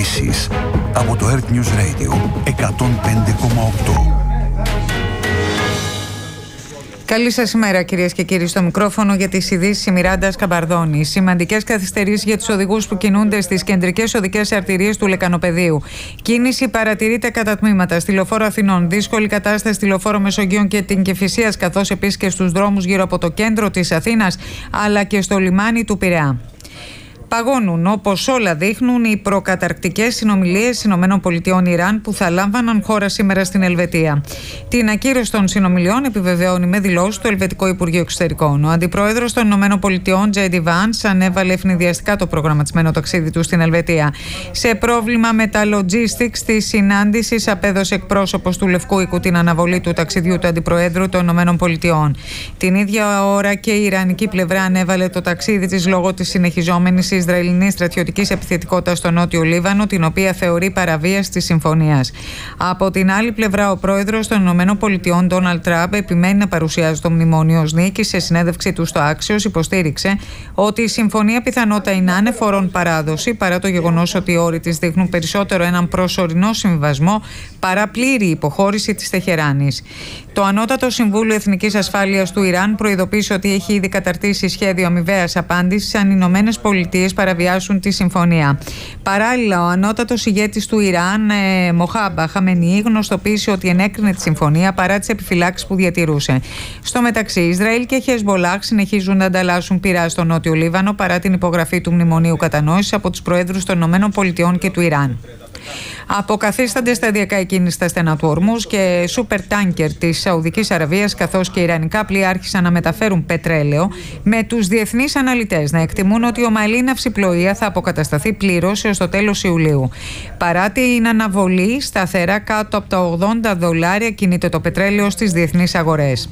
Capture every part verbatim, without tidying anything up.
ειδήσεις από το Earth News Radio εκατόν πέντε κόμμα οκτώ. Καλή σας ημέρα, κυρίες και κύριοι. Στο μικρόφωνο για τις ειδήσεις η Μιράντα Σκαμπαρδόνη. Σημαντικές καθυστερήσεις για τους οδηγούς που κινούνται στις κεντρικές οδικές αρτηρίες του Λεκανοπεδίου. Κίνηση παρατηρείται κατά τμήματα στη Λεωφόρο Αθηνών. Δύσκολη κατάσταση στη Λεωφόρο Μεσογείων και την Κηφισίας, καθώς επίσης και στους δρόμους γύρω από το κέντρο της Αθήνας, αλλά και στο λιμάνι του Πειραιά. Παγώνουν, όπως όλα δείχνουν, οι προκαταρκτικές συνομιλίες ΗΠΑ-Ιράν που θα λάμβαναν χώρα σήμερα στην Ελβετία. Την ακύρωση των συνομιλιών επιβεβαιώνει με δηλώσεις το Ελβετικό Υπουργείο Εξωτερικών. Ο αντιπρόεδρος των ΗΠΑ, τζέι ντι Vance, ανέβαλε ευνηδιαστικά το προγραμματισμένο ταξίδι του στην Ελβετία. Σε πρόβλημα με τα logistics της συνάντησης, απέδωσε εκπρόσωπος του Λευκού Οίκου την αναβολή του ταξιδιού του αντιπροέδρου των ΗΠΑ. Την ίδια ώρα και η Ιρανική πλευρά ανέβαλε το ταξίδι της λόγω της συνεχιζόμενης Ισραηλινής στρατιωτικής επιθετικότητας στο Νότιο Λίβανο, την οποία θεωρεί παραβίαση της συμφωνίας. Από την άλλη πλευρά, ο πρόεδρος των ΗΠΑ, Ντόναλντ Τραμπ, επιμένει να παρουσιάζει το μνημόνιο ως νίκη. Σε συνέντευξή του στο Άξιος, υποστήριξε ότι η συμφωνία πιθανότατα είναι άνεφορον παράδοση, παρά το γεγονός ότι οι όροι της δείχνουν περισσότερο έναν προσωρινό συμβιβασμό παρά πλήρη υποχώρηση της Τεχεράνης. Το Ανώτατο Συμβούλιο Εθνικής Ασφάλειας του Ιράν προειδοποίησε ότι έχει ήδη καταρτήσει σχέδιο αμοιβαίας απάντησης αν οι Ηνωμένες Πολιτείες παραβιάσουν τη συμφωνία. Παράλληλα, ο ανώτατος ηγέτης του Ιράν, ε, Μοχάμπα Χαμενεή, γνωστοποίησε ότι ενέκρινε τη συμφωνία παρά τις επιφυλάξεις που διατηρούσε. Στο μεταξύ, Ισραήλ και Χεσμολάχ συνεχίζουν να ανταλλάσσουν πυρά στο Νότιο Λίβανο παρά την υπογραφή του Μνημονίου Κατανόησης από τους προέδρους των ΗΠΑ και του Ιράν. Αποκαθίστανται σταδιακά η κίνηση στα στενά του Ορμούζ και σούπερ τάνκερ της Σαουδικής Αραβίας, καθώς και ιρανικά πλοία άρχισαν να μεταφέρουν πετρέλαιο, με τους διεθνείς αναλυτές να εκτιμούν ότι η ομαλή ναυσιπλοεία θα αποκατασταθεί πλήρως έως το τέλος Ιουλίου. Παρά την αναβολή, σταθερά κάτω από τα ογδόντα δολάρια κινείται το πετρέλαιο στις διεθνείς αγορές.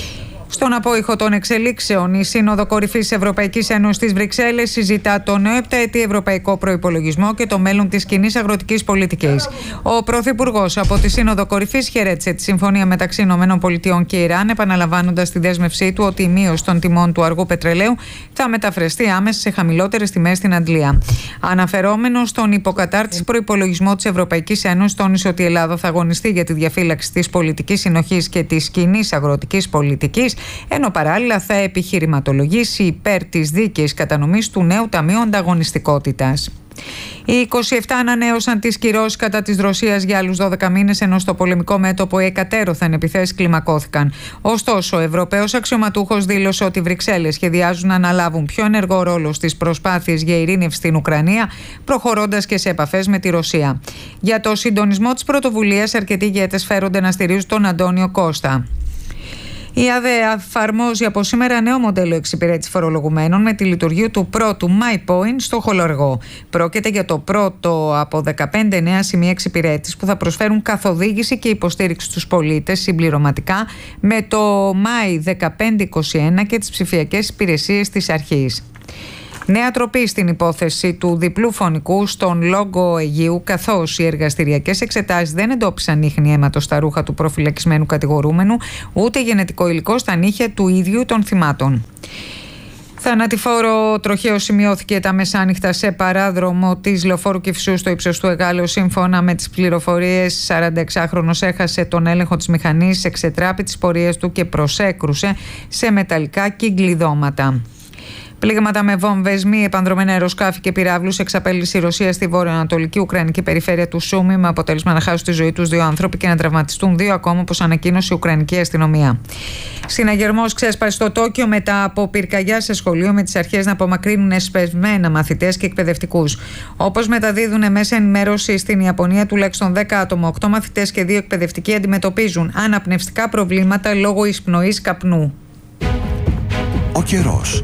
Στον απόϊχο των εξελίξεων, η Σύνοδο Κορυφής της Ευρωπαϊκής Ένωσης στις Βρυξέλλες συζητά το νέο επταετή ευρωπαϊκό προϋπολογισμό και το μέλλον της κοινής αγροτικής πολιτικής. Ο Πρωθυπουργός από τη Σύνοδο Κορυφής χαιρέτησε τη συμφωνία μεταξύ ΗΠΑ και Ιράν, επαναλαμβάνοντας τη δέσμευσή του ότι η μείωση των τιμών του αργού πετρελαίου θα μεταφραστεί άμεσα σε χαμηλότερες τιμές στην Αντλία. Αναφερόμενος στον υποκατάρτιση προϋπολογισμό της Ευρωπαϊκής Ένωσης, τόνισε ότι η Ελλάδα θα αγωνιστεί για τη διαφύλαξη της πολιτικής συνοχής και της κοινής αγροτικής πολιτικής, ενώ παράλληλα θα επιχειρηματολογήσει υπέρ της δίκαιης κατανομής του νέου Ταμείου Ανταγωνιστικότητας. Οι είκοσι επτά ανανέωσαν τις κυρώσεις κατά της Ρωσίας για άλλους δώδεκα μήνες, ενώ στο πολεμικό μέτωπο οι εκατέρωθεν επιθέσεις κλιμακώθηκαν. Ωστόσο, ο Ευρωπαίος αξιωματούχος δήλωσε ότι οι Βρυξέλλες σχεδιάζουν να αναλάβουν πιο ενεργό ρόλο στις προσπάθειες για ειρήνευση στην Ουκρανία, προχωρώντας και σε επαφές με τη Ρωσία. Για το συντονισμό της πρωτοβουλίας, αρκετοί ηγέτες φέρονται να στηρίζουν τον Αντώνιο Κώστα. Η ΑΔΕ εφαρμόζει από σήμερα νέο μοντέλο εξυπηρέτησης φορολογουμένων με τη λειτουργία του πρώτου MyPoint στο Χολοργό. Πρόκειται για το πρώτο από δεκαπέντε νέα σημεία εξυπηρέτησης που θα προσφέρουν καθοδήγηση και υποστήριξη στους πολίτες συμπληρωματικά με το My δεκαπέντε είκοσι ένα και τις ψηφιακές υπηρεσίες της αρχής. Νέα τροπή στην υπόθεση του διπλού φωνικού στον Λόγκο Αιγαίου, καθώς οι εργαστηριακές εξετάσεις δεν εντόπισαν ίχνη αίματος στα ρούχα του προφυλακισμένου κατηγορούμενου, ούτε γενετικό υλικό στα νύχια του ίδιου των θυμάτων. Θανατηφόρο τροχαίο σημειώθηκε τα μεσάνυχτα σε παράδρομο της Λεωφόρου Κηφισού στο ύψος του Εγάλεω. Σύμφωνα με τις πληροφορίες, σαρανταεξάχρονος έχασε τον έλεγχο της μηχανής, εξετράπη τις πορείες του και προσέκρουσε σε μεταλλικά κυκλειδώματα. Πλήγματα με βόμβες, μη επανδρομένα αεροσκάφη και πυράβλους εξαπέλυσε η Ρωσία στη βορειοανατολική Ουκρανική περιφέρεια του Σούμι, με αποτέλεσμα να χάσουν τη ζωή τους δύο άνθρωποι και να τραυματιστούν δύο ακόμα, όπως ανακοίνωσε η Ουκρανική αστυνομία. Συναγερμός ξέσπασε στο Τόκιο μετά από πυρκαγιά σε σχολείο, με τις αρχές να απομακρύνουν εσπευμένα μαθητές και εκπαιδευτικούς. Όπως μεταδίδουν μέσα ενημέρωση στην Ιαπωνία, τουλάχιστον δέκα άτομα, οκτώ μαθητές και δύο εκπαιδευτικοί αντιμετωπίζουν αναπνευστικά προβλήματα λόγω εισπνοής καπνού. Ο καιρός.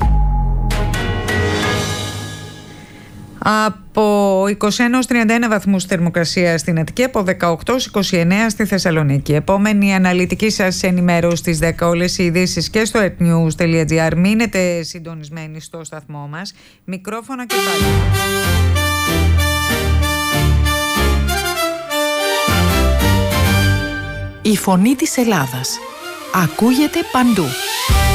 Από είκοσι ένα έως τριάντα ένα βαθμούς θερμοκρασία στην Αττική, από δεκαοκτώ έως είκοσι εννέα στη Θεσσαλονίκη. Επόμενη αναλυτική σας ενημέρωση στις δέκα, όλες οι ειδήσεις και στο earthnews τελεία gr. Μείνετε συντονισμένοι στο σταθμό μας. Μικρόφωνα και πάλι. Η φωνή της Ελλάδας ακούγεται παντού.